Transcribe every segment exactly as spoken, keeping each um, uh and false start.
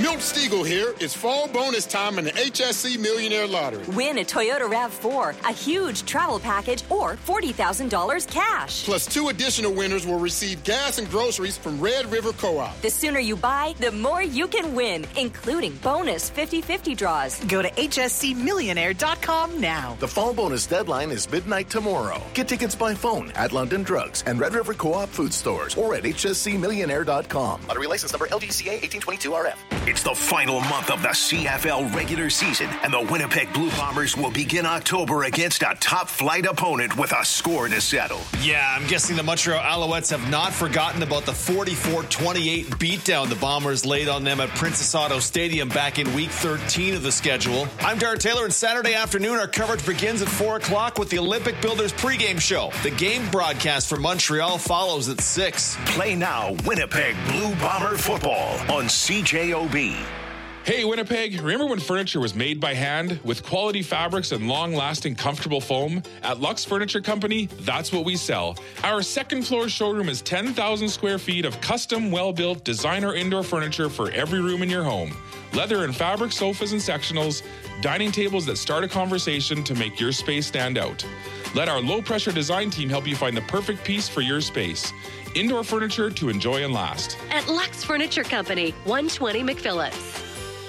Milt Stiegel here. It's fall bonus time in the H S C Millionaire Lottery. Win a Toyota RAV four, a huge travel package, or forty thousand dollars cash. Plus, two additional winners will receive gas and groceries from Red River Co-op. The sooner you buy, the more you can win, including bonus fifty-fifty draws. Go to H S C millionaire dot com now. The fall bonus deadline is midnight tomorrow. Get tickets by phone at London Drugs and Red River Co-op food stores or at H S C millionaire dot com. Lottery license number L D C A eighteen twenty-two R F. It's the final month of the C F L regular season, and the Winnipeg Blue Bombers will begin October against a top-flight opponent with a score to settle. Yeah, I'm guessing the Montreal Alouettes have not forgotten about the forty-four twenty-eight beatdown the Bombers laid on them at Princess Auto Stadium back in week thirteen of the schedule. I'm Darren Taylor, and Saturday afternoon our coverage begins at four o'clock with the Olympic Builders pregame show. The game broadcast for Montreal follows at six. Play now Winnipeg Blue Bomber football on C J O B. Hey, Winnipeg, remember when furniture was made by hand with quality fabrics and long-lasting, comfortable foam? At Lux Furniture Company, that's what we sell. Our second floor showroom is ten thousand square feet of custom, well-built designer indoor furniture for every room in your home. Leather and fabric sofas and sectionals, dining tables that start a conversation to make your space stand out. Let our low-pressure design team help you find the perfect piece for your space. Indoor furniture to enjoy and last. At Lux Furniture Company, one twenty McPhillips.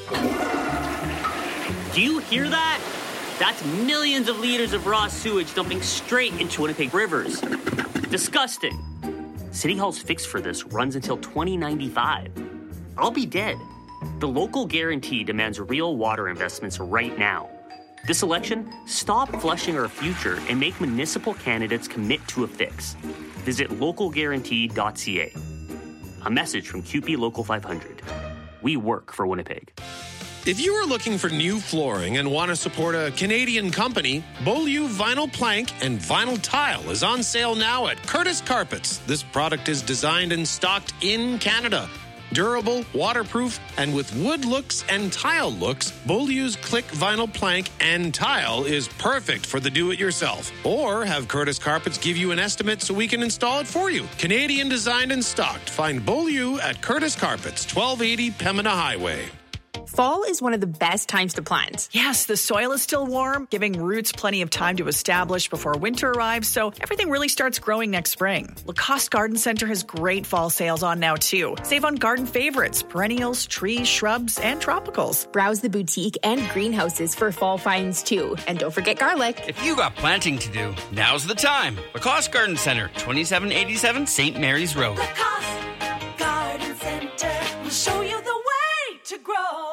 Do you hear that? That's millions of liters of raw sewage dumping straight into Winnipeg rivers. Disgusting. City Hall's fix for this runs until twenty ninety-five. I'll be dead. The local guarantee demands real water investments right now. This election, stop flushing our future and make municipal candidates commit to a fix. Visit local guarantee dot c a. A message from Q P Local five hundred. We work for Winnipeg. If you are looking for new flooring and want to support a Canadian company, Beaulieu Vinyl Plank and Vinyl Tile is on sale now at Curtis Carpets. This product is designed and stocked in Canada. Durable, waterproof, and with wood looks and tile looks, Beaulieu's Click Vinyl Plank and Tile is perfect for the do-it-yourself. Or have Curtis Carpets give you an estimate so we can install it for you. Canadian designed and stocked. Find Beaulieu at Curtis Carpets, twelve eighty Pembina Highway. Fall is one of the best times to plant. Yes, the soil is still warm, giving roots plenty of time to establish before winter arrives, so everything really starts growing next spring. Lacoste Garden Center has great fall sales on now, too. Save on garden favorites, perennials, trees, shrubs, and tropicals. Browse the boutique and greenhouses for fall finds, too. And don't forget garlic. If you got planting to do, now's the time. Lacoste Garden Center, twenty-seven eighty-seven Saint Mary's Road. Lacoste Garden Center will show you the way to grow.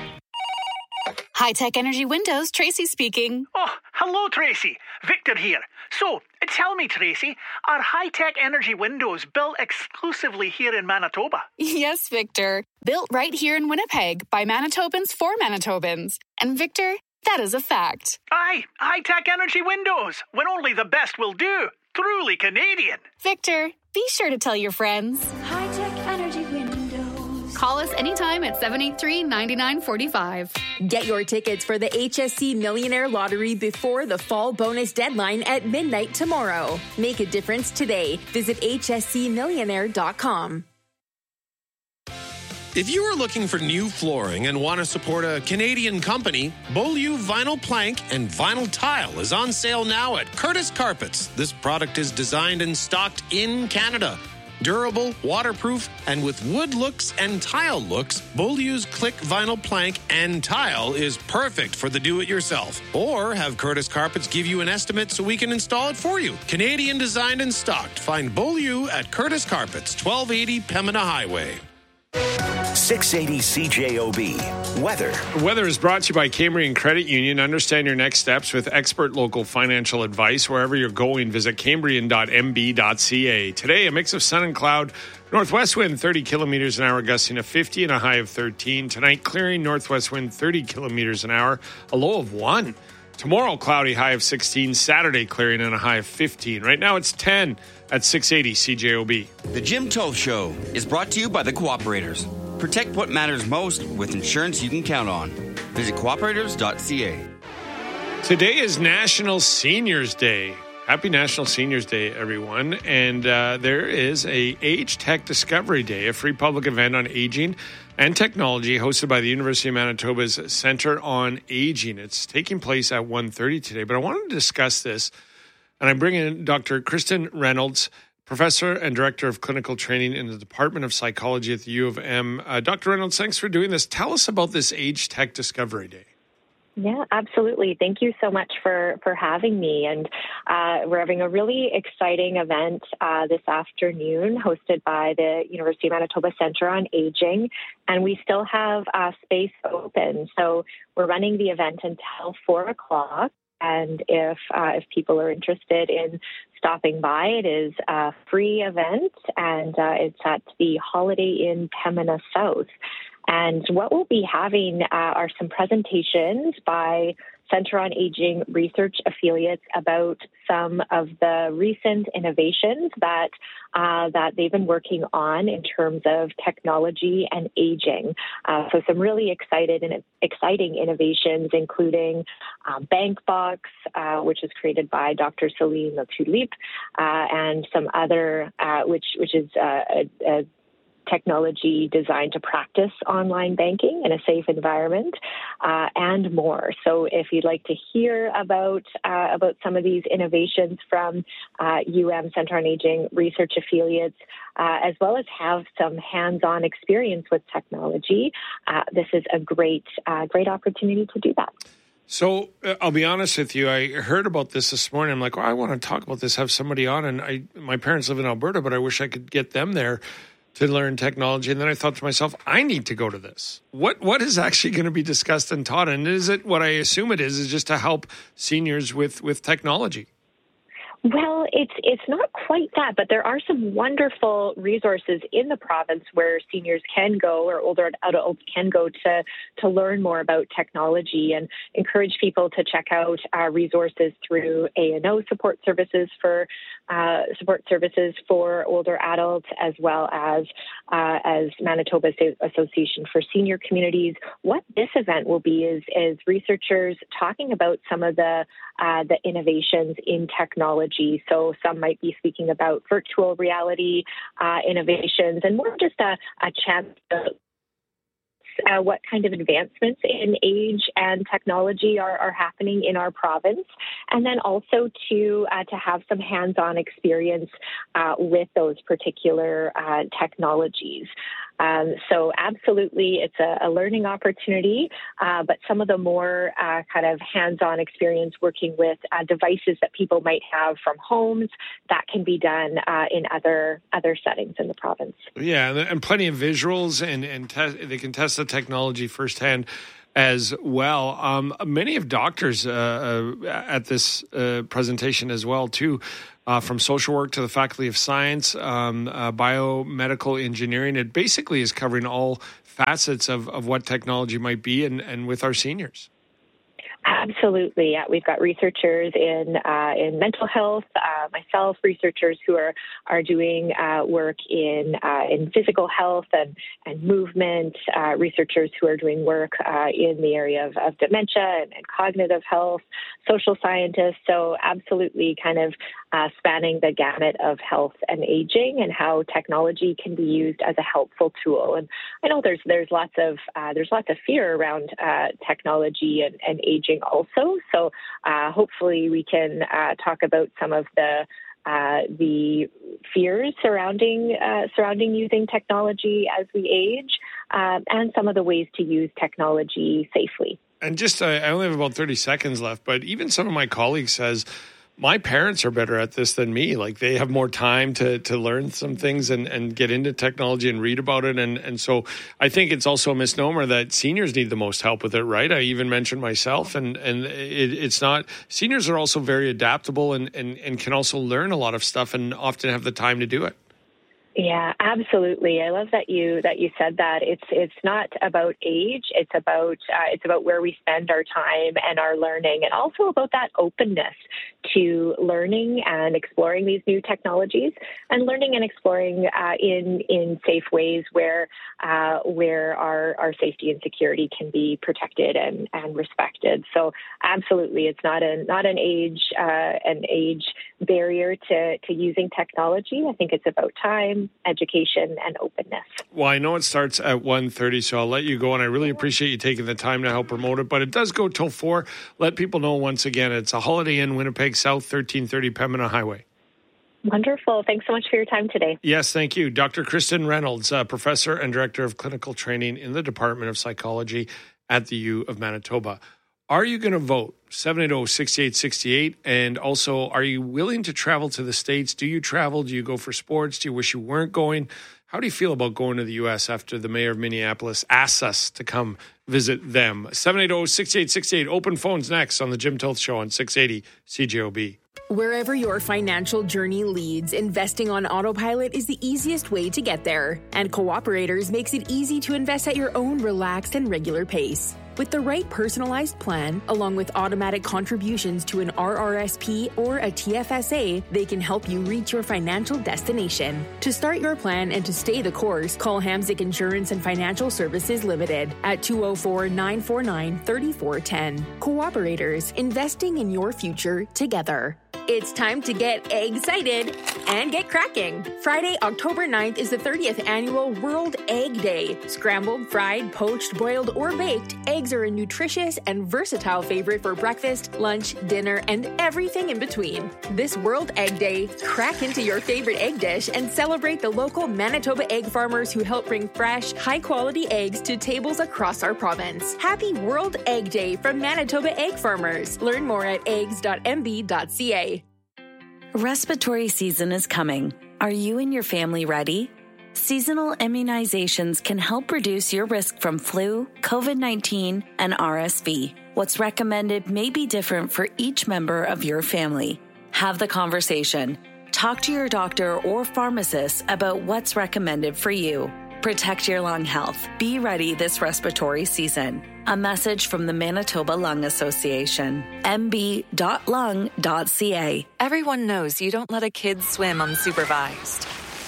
High-Tech Energy Windows, Tracy speaking. Oh, hello, Tracy. Victor here. So, tell me, Tracy, are High-Tech Energy Windows built exclusively here in Manitoba? Yes, Victor. Built right here in Winnipeg by Manitobans for Manitobans. And Victor, that is a fact. Aye, High-Tech Energy Windows, when only the best will do. Truly Canadian. Victor, be sure to tell your friends. High-Tech Energy Windows. Call us anytime at seven eight three, nine nine four five. Get your tickets for the H S C Millionaire Lottery before the fall bonus deadline at midnight tomorrow. Make a difference today. Visit H S C millionaire dot com. If you are looking for new flooring and want to support a Canadian company, Beaulieu Vinyl Plank and Vinyl Tile is on sale now at Curtis Carpets. This product is designed and stocked in Canada. Durable, waterproof, and with wood looks and tile looks, Beaulieu's Click Vinyl Plank and Tile is perfect for the do-it-yourself. Or have Curtis Carpets give you an estimate so we can install it for you. Canadian designed and stocked. Find Beaulieu at Curtis Carpets, twelve eighty Pembina Highway. six eighty C J O B. Weather. Weather is brought to you by Cambrian Credit Union. Understand your next steps with expert local financial advice. Wherever you're going, visit cambrian dot m b dot c a. Today, a mix of sun and cloud. Northwest wind thirty kilometers an hour, gusting to fifty and a high of thirteen. Tonight, clearing northwest wind thirty kilometers an hour, a low of one. Tomorrow, cloudy, high of sixteen. Saturday, clearing and a high of fifteen. Right now, it's ten at six eighty C J O B. The Jim Tove Show is brought to you by the Cooperators. Protect what matters most with insurance you can count on. Visit cooperators dot c a. Today is National Seniors Day. Happy National Seniors Day, everyone. And uh, there is a Age Tech Discovery Day, a free public event on aging and technology hosted by the University of Manitoba's Centre on Aging. It's taking place at one thirty today, but I wanted to discuss this, and I bring in Doctor Kristen Reynolds, Professor and Director of Clinical Training in the Department of Psychology at the U of M. Uh, Doctor Reynolds, thanks for doing this. Tell us about this Age Tech Discovery Day. Yeah, absolutely. Thank you so much for, for having me. And uh, we're having a really exciting event uh, this afternoon hosted by the University of Manitoba Centre on Aging. And we still have uh, space open. So we're running the event until four o'clock. And if uh, if people are interested in stopping by, it is a free event, and uh, it's at the Holiday Inn Pembina South. And what we'll be having uh, are some presentations by Centre on Aging research affiliates about some of the recent innovations that uh, that they've been working on in terms of technology and aging. Uh, so some really excited and exciting innovations, including uh, BankBox, uh, which is created by Doctor Celine Latulippe, uh, and some other, uh, which which is uh, a, a technology designed to practice online banking in a safe environment, uh, and more. So if you'd like to hear about uh, about some of these innovations from uh, U M Centre on Aging research affiliates, uh, as well as have some hands-on experience with technology, uh, this is a great, uh, great opportunity to do that. So uh, I'll be honest with you. I heard about this this morning. I'm like, oh, I want to talk about this, have somebody on. And I, my parents live in Alberta, but I wish I could get them there to learn technology. And then I thought to myself, I need to go to this. What What is actually going to be discussed and taught? And is it what I assume it is, is just to help seniors with, with technology? Well, it's it's not quite that, but there are some wonderful resources in the province where seniors can go, or older adults can go to to learn more about technology, and encourage people to check out uh, resources through A and O support services for uh, support services for older adults, as well as uh, as Manitoba Association for Senior Communities. What this event will be is is researchers talking about some of the uh, the innovations in technology. So some might be speaking about virtual reality uh, innovations, and more just a, a chance to Uh, what kind of advancements in age and technology are, are happening in our province, and then also to uh, to have some hands-on experience uh, with those particular uh, technologies. Um, so absolutely, it's a, a learning opportunity, uh, but some of the more uh, kind of hands-on experience working with uh, devices that people might have from homes, that can be done uh, in other other settings in the province. Yeah, and plenty of visuals, and, and te- they can test the technology firsthand as well. Um, many of doctors uh, uh, at this uh, presentation as well, too, uh, from social work to the Faculty of Science, um, uh, biomedical engineering. It basically is covering all facets of, of what technology might be, and, and with our seniors. Absolutely. Yeah, we've got researchers in uh, in mental health, uh, myself, researchers who are are doing uh, work in uh, in physical health and, and movement, uh, researchers who are doing work uh, in the area of, of dementia and, and cognitive health, social scientists. So absolutely kind of uh, spanning the gamut of health and aging, and how technology can be used as a helpful tool. And I know there's there's lots of uh, there's lots of fear around uh, technology and, and aging also. So uh, hopefully we can uh, talk about some of the uh, the fears surrounding uh, surrounding using technology as we age, uh, and some of the ways to use technology safely. And just, uh, I only have about thirty seconds left, but even some of my colleagues says, my parents are better at this than me. Like, they have more time to to learn some things and, and get into technology and read about it. And, and so I think it's also a misnomer that seniors need the most help with it, right? I even mentioned myself, and, and it, it's not, seniors are also very adaptable and, and, and can also learn a lot of stuff and often have the time to do it. Yeah, absolutely. I love that you that you said that. It's it's not about age. It's about uh, it's about where we spend our time and our learning, and also about that openness to learning and exploring these new technologies, and learning and exploring uh, in in safe ways where uh, where our, our safety and security can be protected and, and respected. So absolutely, it's not a not an age uh, an age barrier to, to using technology. I think it's about time, education, and openness. Well, I know it starts at one thirty, so I'll let you go, and I really appreciate you taking the time to help promote it, but it does go till four. Let people know once again, it's a Holiday Inn Winnipeg South, thirteen thirty Pembina Highway. Wonderful. Thanks so much for your time today. Yes, thank you. Doctor Kristen Reynolds, uh, Professor and Director of Clinical Training in the Department of Psychology at the U of Manitoba. Are you going to vote? seven eight zero, six eight six eight. And also, are you willing to travel to the States? Do you travel? Do you go for sports? Do you wish you weren't going? How do you feel about going to the U S after the mayor of Minneapolis asks us to come visit them? seven eight zero, six eight six eight. Open phones next on the Jim Tilth Show on six eighty C J O B. Wherever your financial journey leads, investing on autopilot is the easiest way to get there. And Cooperators makes it easy to invest at your own relaxed and regular pace. With the right personalized plan, along with automatic contributions to an R R S P or a T F S A, they can help you reach your financial destination. To start your plan and to stay the course, call Hamzik Insurance and Financial Services Limited at two oh four, nine four nine, three four one oh. Cooperators, investing in your future together. It's time to get excited and get cracking. Friday, October ninth is the thirtieth annual World Egg Day. Scrambled, fried, poached, boiled, or baked, eggs are a nutritious and versatile favorite for breakfast, lunch, dinner, and everything in between. This World Egg Day, crack into your favorite egg dish and celebrate the local Manitoba egg farmers who help bring fresh, high-quality eggs to tables across our province. Happy World Egg Day from Manitoba Egg Farmers. Learn more at eggs dot m b dot c a. Respiratory season is coming. Are you and your family ready? Seasonal immunizations can help reduce your risk from flu, COVID nineteen, and R S V. What's recommended may be different for each member of your family. Have the conversation. Talk to your doctor or pharmacist about what's recommended for you. Protect your lung health. Be ready this respiratory season. A message from the Manitoba Lung Association. m b dot lung dot c a. Everyone knows you don't let a kid swim unsupervised.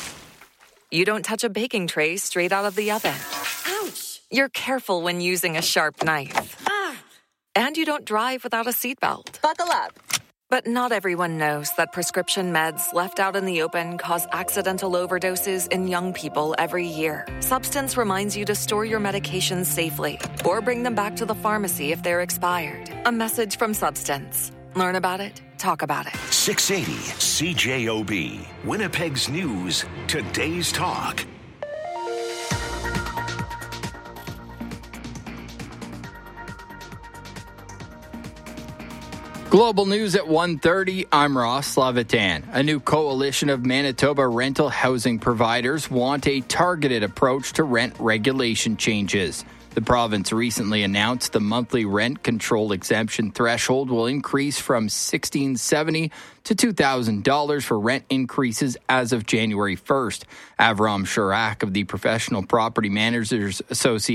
You don't touch a baking tray straight out of the oven. Ouch! You're careful when using a sharp knife. Ah! And you don't drive without a seatbelt. Buckle up. But not everyone knows that prescription meds left out in the open cause accidental overdoses in young people every year. Substance reminds you to store your medications safely or bring them back to the pharmacy if they're expired. A message from Substance. Learn about it. Talk about it. six eighty C J O B. Winnipeg's News. Today's Talk. Global News at one thirty, I'm Ross Levitan. A new coalition of Manitoba rental housing providers want a targeted approach to rent regulation changes. The province recently announced the monthly rent control exemption threshold will increase from sixteen seventy to two thousand dollars for rent increases as of January first. Avram Sharak of the Professional Property Managers Association